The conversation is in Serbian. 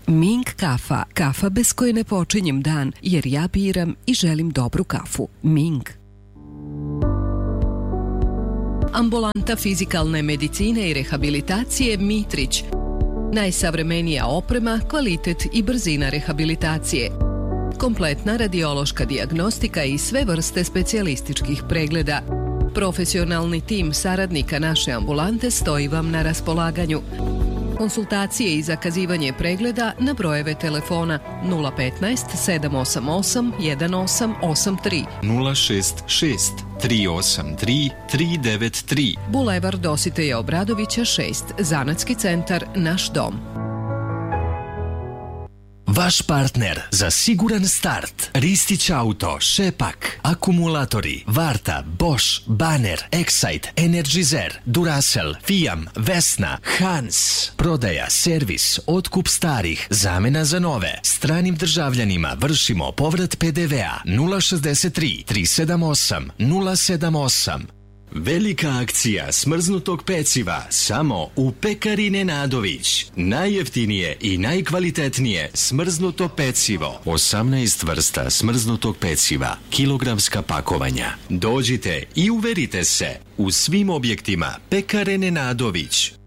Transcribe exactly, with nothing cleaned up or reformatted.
Ming kafa, kafa bez koje ne počinjem dan, jer ja biram i želim dobru kafu. Ming. Ambulanta fizikalne medicine i rehabilitacije Mitrić. Najsavremenija oprema, kvalitet i brzina rehabilitacije. Kompletna radiološka dijagnostika i sve vrste specijalističkih pregleda. Profesionalni tim saradnika naše ambulante stoji vam na raspolaganju. Konsultacije i zakazivanje pregleda na brojeve telefona nula petnaest sedam osam osam jedan osam osam tri, nula šest šest tri osam tri tri devet tri, Bulevar Dositeja Obradovića šest, Zanatski centar Naš dom. Vaš partner za siguran start. Ristić auto, Šepak, akumulatori, Varta, Bosch, Banner, Excite, Energizer, Duracell, Fiam, Vesna, Hans. Prodaja, servis, otkup starih, zamena za nove. Stranim državljanima vršimo povrat pe de vea nula šezdeset tri tri sedam osam nula sedam osam. Velika akcija smrznutog peciva samo u Pekari Nenadović. Najjeftinije i najkvalitetnije smrznuto pecivo. osamnaest vrsta smrznutog peciva, kilogramska pakovanja. Dođite i uverite se u svim objektima Pekare Nenadović.